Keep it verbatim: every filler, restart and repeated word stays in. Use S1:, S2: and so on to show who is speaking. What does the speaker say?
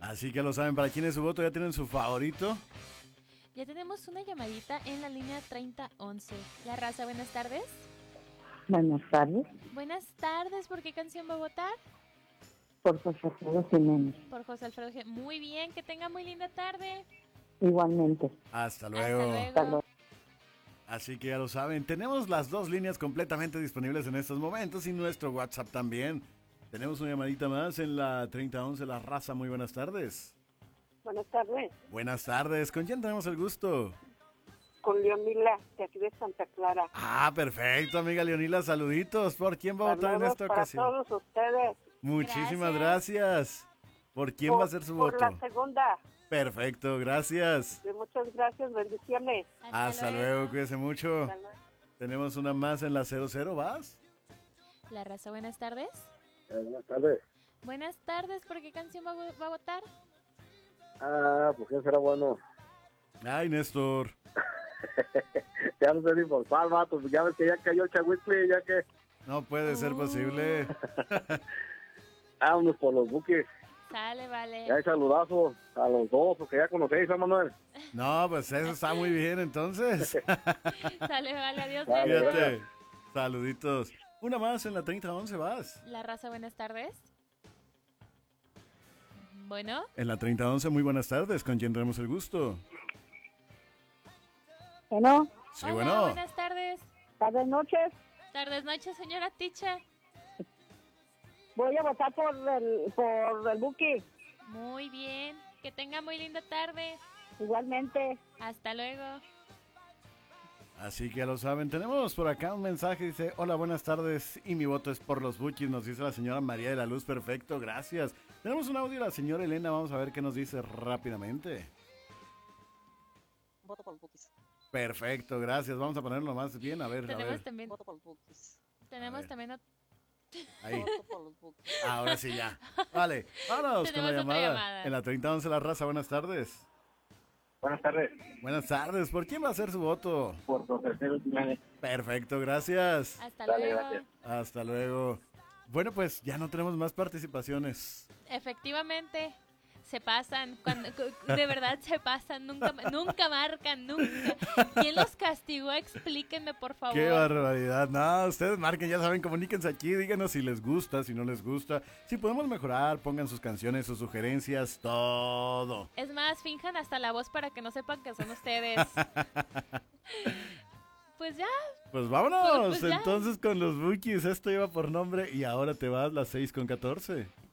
S1: Así que lo saben, ¿para quién es su voto? ¿Ya tienen su favorito?
S2: Ya tenemos una llamadita en la línea treinta once. La raza, buenas tardes.
S3: Buenas tardes,
S2: Buenas tardes, ¿por qué canción va a votar?
S3: por José Alfredo Jiménez.
S2: Por José Alfredo G. Muy bien, que tenga muy linda tarde.
S3: Igualmente.
S1: Hasta luego.
S2: Hasta luego.
S3: Hasta luego.
S1: Así que ya lo saben, tenemos las dos líneas completamente disponibles en estos momentos y nuestro WhatsApp también. Tenemos una llamadita más en la treinta once, La Raza. Muy buenas tardes.
S4: Buenas tardes,
S1: Buenas tardes, ¿con quién tenemos el gusto?
S4: con Leonila, de aquí de Santa Clara.
S1: Ah, perfecto, amiga Leonila, saluditos. ¿Por quién va a votar en
S4: Saludos
S1: esta
S4: para
S1: ocasión?
S4: todos ustedes.
S1: Muchísimas gracias. ¿Por quién
S4: por,
S1: va a ser su
S4: por
S1: voto?
S4: la segunda.
S1: Perfecto, gracias.
S4: Y muchas gracias, bendiciones.
S1: Hasta luego, cuídese mucho.
S4: Hasta luego.
S1: Tenemos una más en la cero cero, ¿vas?
S2: La raza, buenas tardes.
S5: Eh, buenas tardes.
S2: Buenas tardes, ¿por qué canción va a, va a votar?
S5: Ah, pues ya será bueno.
S1: Ay, Néstor.
S5: Ya no sé ni por cuál, vato. Ya ves que ya cayó el Chahuitle, ya que...
S1: No puede ser
S2: Uh.
S1: posible.
S5: Vámonos por los buques.
S2: Sale, vale.
S5: Ya hay saludazo a los dos, porque ya conocéis a Manuel.
S1: No, pues eso está muy bien, entonces.
S2: Sale, vale, adiós.
S5: Vale,
S2: Néstor.
S1: Fíjate. Saluditos. Una más en la treinta once, ¿vas?
S2: La raza, buenas tardes. Bueno,
S1: En la treinta once, muy buenas tardes. ¿Con quién tenemos el gusto?
S3: Bueno,
S1: Sí,
S2: hola,
S1: bueno.
S2: buenas tardes.
S3: tardes, noches.
S2: Tardes, noches, señora Ticha.
S3: Voy a votar por el, por el Buki.
S2: Muy bien, que tenga muy linda tarde.
S3: Igualmente.
S2: Hasta luego.
S1: Así que ya lo saben, tenemos por acá un mensaje, dice, hola, buenas tardes, y mi voto es por los Bukis, nos dice la señora María de la Luz, perfecto, gracias. Tenemos un audio de la señora Elena, vamos a ver qué nos dice rápidamente.
S6: Voto por los Bukis.
S1: Perfecto, gracias, vamos a ponerlo más bien, a ver, a
S2: Tenemos
S1: ver,
S2: también,
S6: Voto por los Bukis.
S2: tenemos
S1: ver.
S2: también, ot-
S1: ahí,
S6: Voto por los Bukis.
S1: ahora sí ya. Vale, vámonos con la
S2: Tenemos otra
S1: llamada.
S2: llamada.
S1: En la treinta once La Raza, buenas tardes.
S5: Buenas tardes.
S1: Buenas tardes, ¿por quién va a ser su voto?
S5: Por José Alfredo Jiménez.
S1: Perfecto, gracias.
S2: hasta
S5: Dale,
S2: luego.
S5: gracias.
S1: Hasta luego. Bueno, pues ya no tenemos más participaciones.
S2: Efectivamente, se pasan, cuando, cu- de verdad se pasan, nunca, nunca marcan, nunca. ¿Quién los castigó? Explíquenme, por favor.
S1: ¡Qué barbaridad! No, ustedes marquen, ya saben, comuníquense aquí, díganos si les gusta, si no les gusta, si podemos mejorar, pongan sus canciones, sus sugerencias, todo.
S2: Es más, finjan hasta la voz para que no sepan que son ustedes. Pues ya,
S1: Pues vámonos,
S2: Pues ya.
S1: entonces con los Bukis, esto iba por nombre y ahora te vas las seis con catorce.